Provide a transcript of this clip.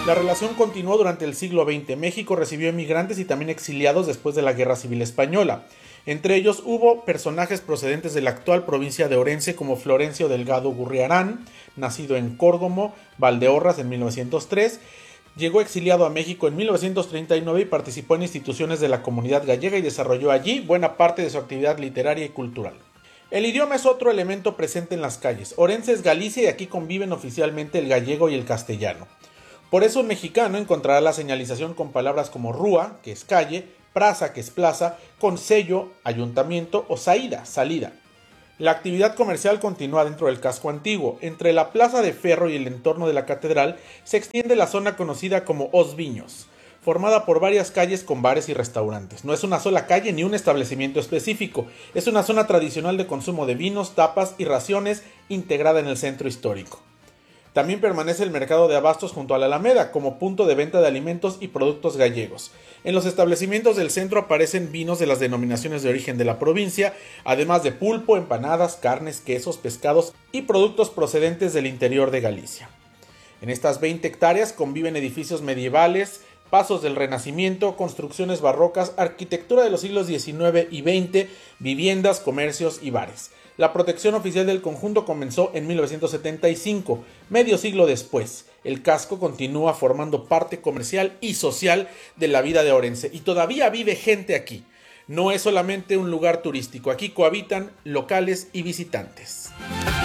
La relación continuó durante el siglo XX. México recibió emigrantes y también exiliados después de la Guerra Civil Española. Entre ellos hubo personajes procedentes de la actual provincia de Orense como Florencio Delgado Gurriarán, nacido en Córdoba, Valdeorras en 1903. Llegó exiliado a México en 1939 y participó en instituciones de la comunidad gallega y desarrolló allí buena parte de su actividad literaria y cultural. El idioma es otro elemento presente en las calles. Orense es Galicia y aquí conviven oficialmente el gallego y el castellano. Por eso un mexicano encontrará la señalización con palabras como rúa, que es calle, praza, que es plaza, concello, ayuntamiento o saída, salida. La actividad comercial continúa dentro del casco antiguo. Entre la plaza de Ferro y el entorno de la catedral se extiende la zona conocida como Os Viños, formada por varias calles con bares y restaurantes. No es una sola calle ni un establecimiento específico, es una zona tradicional de consumo de vinos, tapas y raciones integrada en el centro histórico. También permanece el mercado de abastos junto a la Alameda como punto de venta de alimentos y productos gallegos. En los establecimientos del centro aparecen vinos de las denominaciones de origen de la provincia, además de pulpo, empanadas, carnes, quesos, pescados y productos procedentes del interior de Galicia. En estas 20 hectáreas conviven edificios medievales, pasos del Renacimiento, construcciones barrocas, arquitectura de los siglos XIX y XX, viviendas, comercios y bares. La protección oficial del conjunto comenzó en 1975, medio siglo después. El casco continúa formando parte comercial y social de la vida de Orense y todavía vive gente aquí. No es solamente un lugar turístico, aquí cohabitan locales y visitantes.